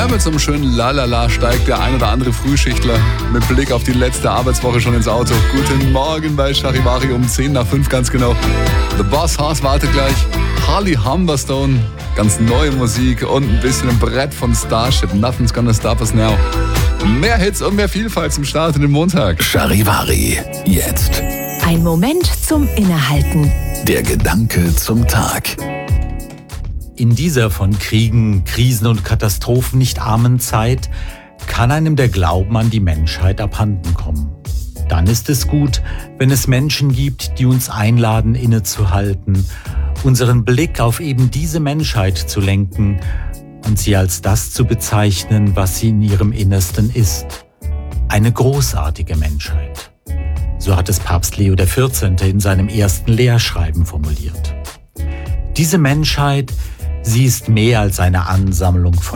Ja, mit so einem schönen Lalala steigt der ein oder andere Frühschichtler mit Blick auf die letzte Arbeitswoche schon ins Auto. Guten Morgen bei Charivari um 10:05 ganz genau. The Boss Hoss wartet gleich. Holly Humberstone, ganz neue Musik und ein bisschen ein Brett von Starship. Nothing's gonna stop us now. Mehr Hits und mehr Vielfalt zum Start in den Montag. Charivari, jetzt. Ein Moment zum Innehalten. Der Gedanke zum Tag. In dieser von Kriegen, Krisen und Katastrophen nicht armen Zeit kann einem der Glauben an die Menschheit abhanden kommen. Dann ist es gut, wenn es Menschen gibt, die uns einladen, innezuhalten, unseren Blick auf eben diese Menschheit zu lenken und sie als das zu bezeichnen, was sie in ihrem Innersten ist. Eine großartige Menschheit. So hat es Papst Leo XIV. In seinem ersten Lehrschreiben formuliert. Diese Menschheit, sie ist mehr als eine Ansammlung von